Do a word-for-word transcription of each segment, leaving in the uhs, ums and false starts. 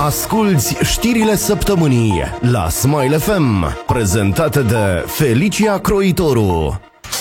Asculți știrile săptămânii la Smile F M, prezentate de Felicia Croitoru.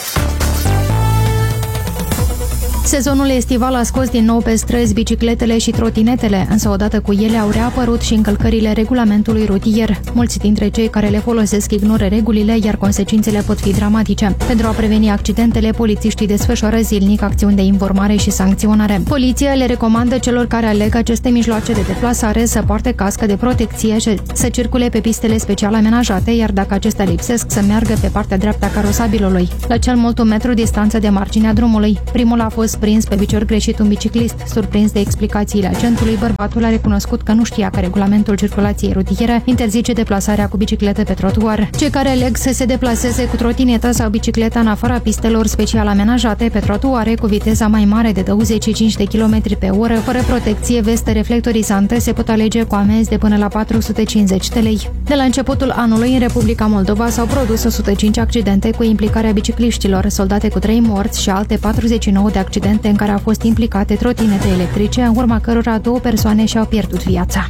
Sezonul estival a scos din nou pe străzi bicicletele și trotinetele, însă odată cu ele au reapărut și încălcările regulamentului rutier. Mulți dintre cei care le folosesc ignoră regulile, iar consecințele pot fi dramatice. Pentru a preveni accidentele, polițiștii desfășoară zilnic acțiuni de informare și sancționare. Poliția le recomandă celor care aleg aceste mijloace de deplasare să poarte cască de protecție și să circule pe pistele special amenajate, iar dacă acestea lipsesc, să meargă pe partea dreaptă a carosabilului, la cel mult un metru distanță de marginea drumului. Primul a fost prins pe picior greșit un biciclist. Surprins de explicațiile agentului, bărbatul a recunoscut că nu știa că regulamentul circulației rutiere interzice deplasarea cu bicicletă pe trotuar. Cei care aleg să se deplaseze cu trotineta sau bicicleta în afara pistelor special amenajate pe trotuare cu viteza mai mare de douăzeci și cinci de kilometri pe oră, fără protecție, veste reflectorizante, se pot alege cu amenzi de până la patru sute cincizeci de lei. De la începutul anului, în Republica Moldova s-au produs o sută cinci accidente cu implicarea bicicliștilor, soldate cu trei morți și alte patruzeci și nouă de accidente în care au fost implicate trotinete electrice, în urma cărora două persoane și-au pierdut viața.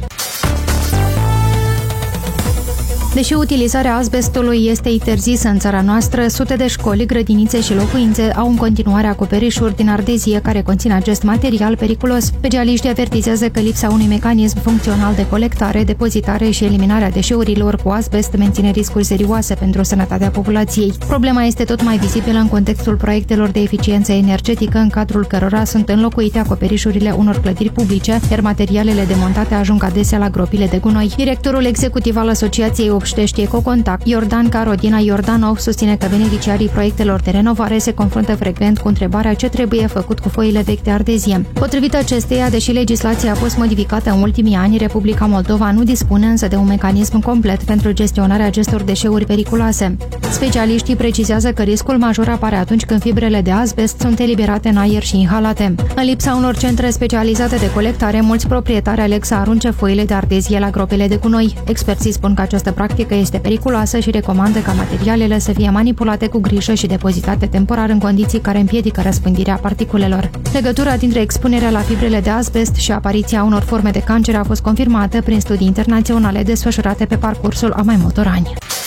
Deși utilizarea azbestului este interzisă în țara noastră, sute de școli, grădinițe și locuințe au în continuare acoperișuri din ardezie care conțin acest material periculos. Specialiștii avertizează că lipsa unui mecanism funcțional de colectare, depozitare și eliminare a deșeurilor cu azbest menține riscuri serioase pentru sănătatea populației. Problema este tot mai vizibilă în contextul proiectelor de eficiență energetică, în cadrul cărora sunt înlocuite acoperișurile unor clădiri publice, iar materialele demontate ajung adesea la gropile de gunoi. Directorul executiv al Asociației Obștești Ecocontact, Iordan Carodina Iordanov, susține că beneficiarii proiectelor de renovare se confruntă frecvent cu întrebarea ce trebuie făcut cu foile vechi de ardezie. Potrivit acesteia, deși legislația a fost modificată în ultimii ani, Republica Moldova nu dispune însă de un mecanism complet pentru gestionarea acestor deșeuri periculoase. Specialiștii precizează că riscul major apare atunci când fibrele de azbest sunt eliberate în aer și inhalate. În lipsa unor centre specializate de colectare, mulți proprietari aleg să arunce foile de ardezie la gropile de gunoi. Experții spun că această practică este periculoasă și recomandă ca materialele să fie manipulate cu grijă și depozitate temporar în condiții care împiedică răspândirea particulelor. Legătura dintre expunerea la fibrele de azbest și apariția unor forme de cancer a fost confirmată prin studii internaționale desfășurate pe parcursul a mai multor ani.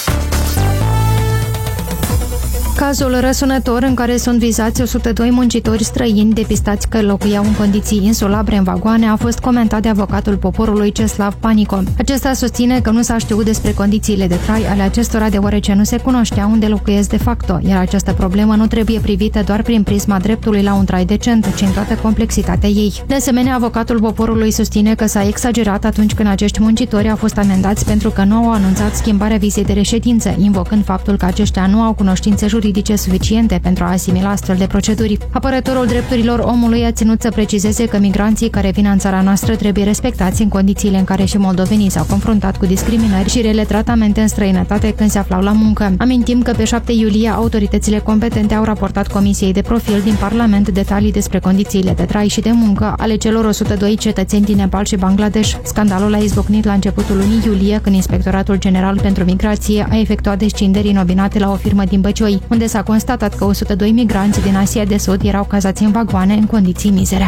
Cazul răsunător în care sunt vizați o sută doi muncitori străini depistați că locuiau în condiții insulabre în vagoane a fost comentat de avocatul poporului Ceslav Panico. Acesta susține că nu s-a știut despre condițiile de trai ale acestora deoarece nu se cunoștea unde locuiesc de facto, iar această problemă nu trebuie privită doar prin prisma dreptului la un trai decent, ci în toată complexitatea ei. De asemenea, avocatul poporului susține că s-a exagerat atunci când acești muncitori au fost amendați pentru că nu au anunțat schimbarea vizei de reședință, invocând faptul că aceștia nu au cunoștințe juridice juridice suficiente pentru a asimila astfel de proceduri. Apărătorul drepturilor omului a ținut să precizeze că migranții care vin în țara noastră trebuie respectați în condițiile în care și moldovenii s-au confruntat cu discriminări și rele tratamente în străinătate când se aflau la muncă. Amintim că pe șapte iulie autoritățile competente au raportat Comisiei de Profil din Parlament detalii despre condițiile de trai și de muncă ale celor o sută doi cetățeni din Nepal și Bangladesh. Scandalul a izbucnit la începutul lunii iulie, când Inspectoratul General pentru Migrație a efectuat descinderi inopinate la o firmă din Băcioi, unde s-a constatat că o sută doi migranți din Asia de Sud erau cazați în vagoane în condiții mizere.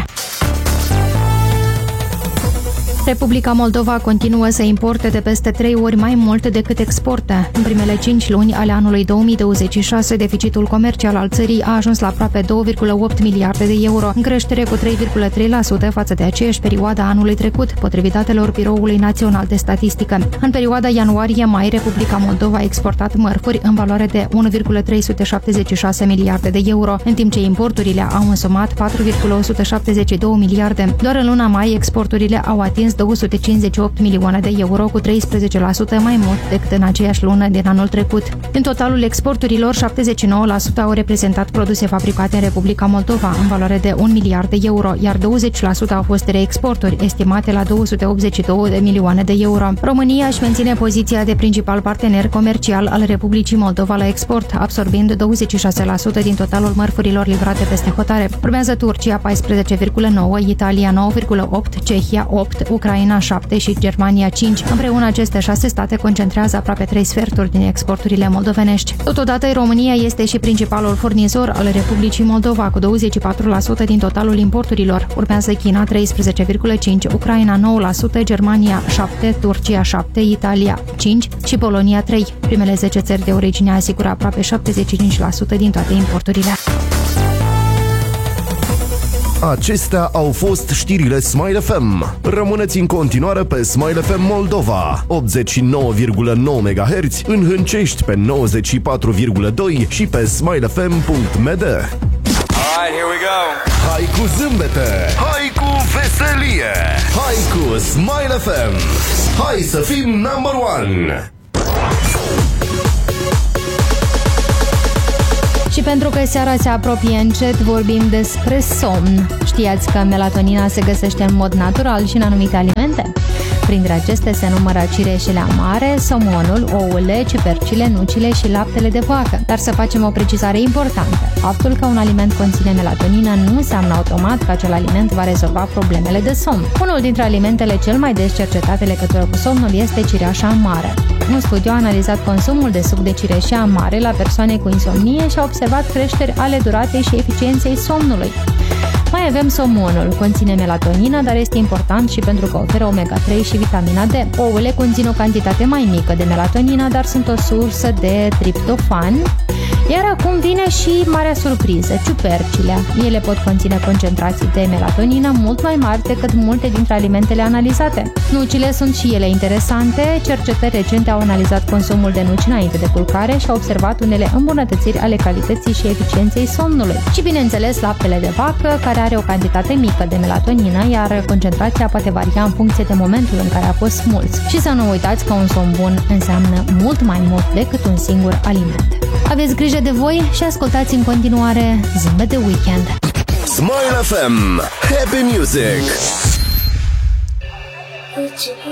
Republica Moldova continuă să importe de peste trei ori mai mult decât exportă. În primele cinci luni ale anului două mii douăzeci și șase, deficitul comercial al țării a ajuns la aproape doi virgulă opt miliarde de euro, în creștere cu trei virgulă trei la sută față de aceeași perioadă a anului trecut, potrivit datelor Biroului Național de Statistică. În perioada ianuarie-mai, Republica Moldova a exportat mărfuri în valoare de unu virgulă trei sute șaptezeci și șase miliarde de euro, în timp ce importurile au însumat patru virgulă o sută șaptezeci și doi miliarde. Doar în luna mai, exporturile au atins două sute cincizeci și opt milioane de euro, cu treisprezece la sută mai mult decât în aceeași lună din anul trecut. În totalul exporturilor, șaptezeci și nouă la sută au reprezentat produse fabricate în Republica Moldova, în valoare de un miliard de euro, iar douăzeci la sută au fost reexporturi, estimate la două sute optzeci și două de milioane de euro. România își menține poziția de principal partener comercial al Republicii Moldova la export, absorbind douăzeci și șase la sută din totalul mărfurilor livrate peste hotare. Urmează Turcia paisprezece virgulă nouă, Italia nouă virgulă opt, Cehia opt, Ucraina Ucraina șapte și Germania cinci. Împreună aceste șase state concentrează aproape trei sferturi din exporturile moldovenești. Totodată, România este și principalul furnizor al Republicii Moldova, cu douăzeci și patru la sută din totalul importurilor. Urmează China treisprezece virgulă cinci la sută, Ucraina nouă la sută, Germania șapte la sută, Turcia șapte la sută, Italia cinci la sută și Polonia trei la sută. Primele zece țări de origine asigură aproape șaptezeci și cinci la sută din toate importurile. Acestea au fost știrile Smile F M. Rămâneți în continuare pe Smile F M Moldova, optzeci și nouă virgulă nouă megahertz, în Hâncești pe nouăzeci și patru virgulă doi și pe smile f m punct m d. Alright, here we go. Hai cu zâmbete, hai cu veselie, hai cu Smile F M. Hai să fim number one. Și pentru că seara se apropie încet, vorbim despre somn. Știați că melatonina se găsește în mod natural și în anumite alimente? Printre acestea se numără cireșele amare, somonul, ouăle, ciupercile, nucile și laptele de vacă. Dar să facem o precizare importantă. Faptul că un aliment conține melatonină nu înseamnă automat că acel aliment va rezolva problemele de somn. Unul dintre alimentele cel mai des cercetate în legătură cu somnul este cireașa amară. Un studiu a analizat consumul de suc de cireșe amare la persoane cu insomnie și a observat creșteri ale duratei și eficienței somnului. Mai avem somonul, conține melatonină, dar este important și pentru că oferă omega trei și vitamina D. Ouăle conțin o cantitate mai mică de melatonină, dar sunt o sursă de triptofan. Iar acum vine și marea surpriză, ciupercile. Ele pot conține concentrații de melatonină mult mai mari decât multe dintre alimentele analizate. Nucile sunt și ele interesante. Cercetări recente au analizat consumul de nuci înainte de culcare și au observat unele îmbunătățiri ale calității și eficienței somnului. Și bineînțeles laptele de vacă, care are o cantitate mică de melatonină, iar concentrația poate varia în funcție de momentul în care a fost smulți. Și să nu uitați că un somn bun înseamnă mult mai mult decât un singur aliment. Aveți grijă de voi și ascultați în continuare Zâmbet de Weekend. Smile F M. Happy Music.